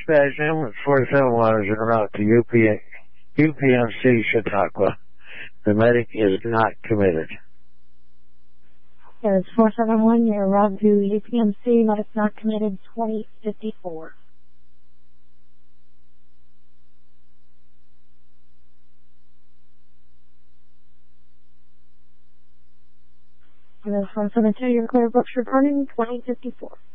dispatch ambulance 47 en route to UPMC Chautauqua. The medic is not committed. Yes, 471, you're route to UPMC, medic not committed, 2054. Yes, 472, you're clear, Brooks returning, 2054.